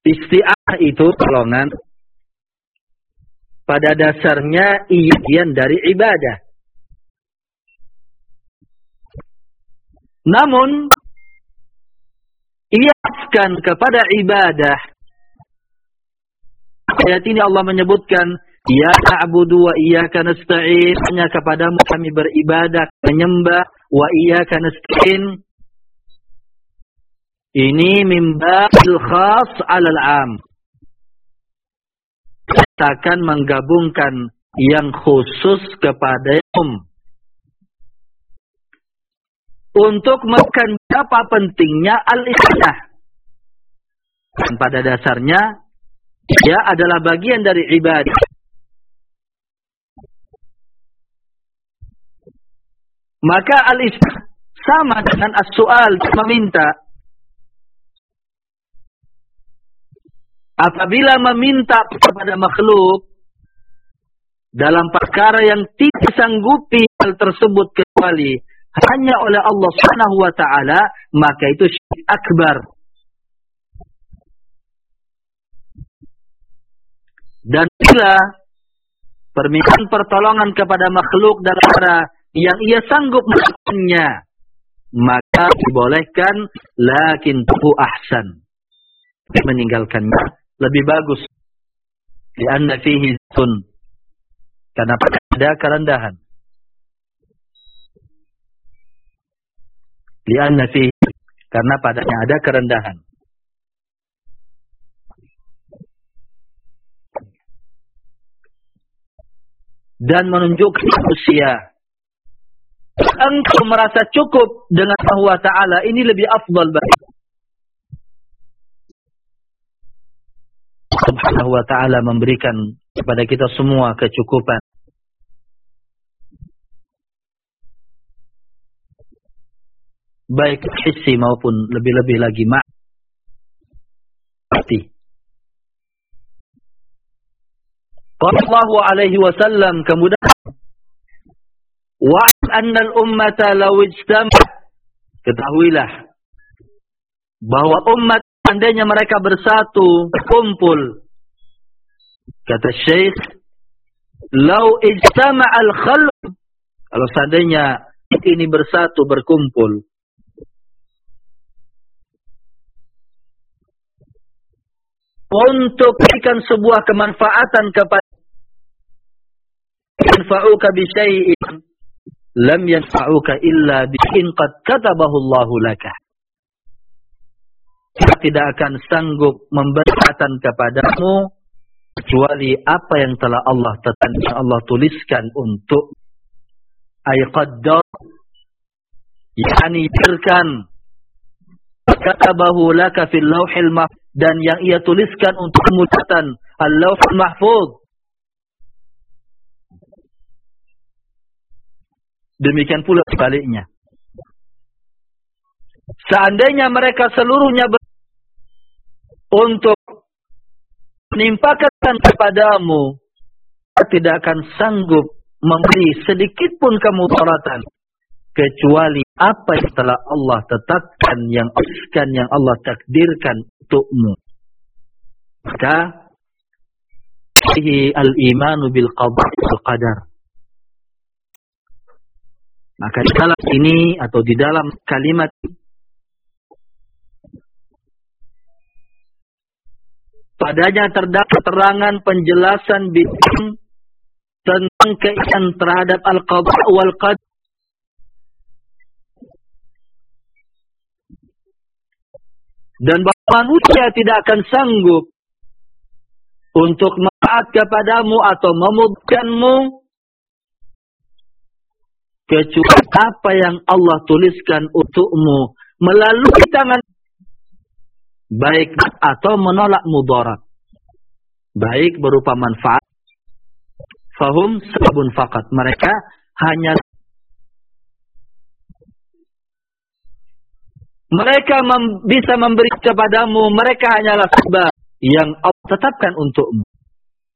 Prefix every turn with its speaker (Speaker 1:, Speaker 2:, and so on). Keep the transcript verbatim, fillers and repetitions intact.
Speaker 1: Isti'anah itu pertolongan pada dasarnya bagian dari ibadah. Namun iaskan kepada ibadah. Ayat ini Allah menyebutkan, ya na'budu wa iyyaka nasta'in, hanya kepadamu kami beribadah, menyembah, wa iyyaka nasta'in. Ini mimbabil khas 'alal 'am. Akan menggabungkan yang khusus kepada umum. Untuk makan berapa pentingnya al-isti'anah. Dan pada dasarnya ia adalah bagian dari ibadah. Maka al-isti'anah sama dengan as-su'al, meminta. Apabila meminta kepada makhluk dalam perkara yang tidak sanggupi hal tersebut kecuali hanya oleh Allah Subhanahu wa taala, maka itu syirik akbar. Dan bila permintaan pertolongan kepada makhluk dalam perkara yang ia sanggup melakukannya, maka dibolehkan, lakin tu ahsan, meninggalkannya lebih bagus. Lianna fihi sun, karena ada kerendahan. Lianna fihi, karena padanya ada kerendahan. Dan menunjukkan manusia, engkau merasa cukup dengan Allah Ta'ala, ini lebih afdal bagi Subhanahu wa ta'ala memberikan kepada kita semua kecukupan. Baik hissi maupun lebih-lebih lagi ma'ati. Sallallahu alaihi wasallam kemudian wa annal ummata law ijtama'at, ketahuilah bahwa umat seandainya mereka bersatu, berkumpul, kata Syekh, lau ijtama'al khalq, kalau seandainya ini bersatu, berkumpul, untuk berikan sebuah kemanfaatan kepada, yanfa'uka bi syai'in lam yanfa'uka illa bi in qad katabahu Allahu laka. Tidak akan sanggup memberikan kepadamu kecuali apa yang telah Allah tetapkan, Allah tuliskan untuk ay qaddar, yakni firkan katabahu laka fil lauhil mahfuz, dan yang ia tuliskan untuk mudatan al-lauhul mahfuz. Demikian pula sebaliknya. Seandainya mereka seluruhnya untuk menimpakan kepadamu, tidak akan sanggup memberi sedikit pun kemudaratan kecuali apa yang telah Allah tetapkan, yang akan yang Allah takdirkan untukmu. Maka fihi al-imanu bil qada wal qadar. Maka di dalam ini atau di dalam kalimat padanya terdapat keterangan penjelasan bidang tentang keimanan terhadap al-qada wal qadar. Dan bahwa manusia tidak akan sanggup untuk mentaat kepadamu atau memudahkanmu kecuali apa yang Allah tuliskan untukmu melalui tangan, baik atau menolak mudarat, baik berupa manfaat. Fahum sabun fakat, mereka hanya mereka mem bisa memberi kepadamu, mereka hanyalah sebab yang Allah tetapkan untukmu.